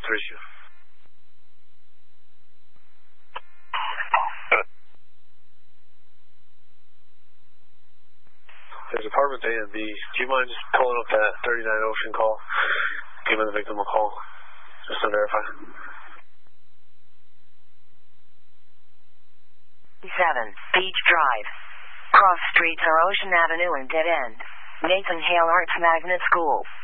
issue. There's apartments A and B. Do you mind just pulling up that 39 Ocean call? Giving the victim a call, just to verify. 7 Beach Drive. Cross streets are Ocean Avenue and dead end. Nathan Hale Arts Magnet School.